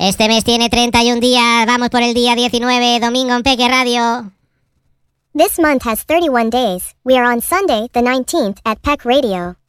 Este mes tiene 31 días, vamos por el día 19, domingo en Peque Radio. This month has 31 days. We are on Sunday, the 19th, at Peck Radio.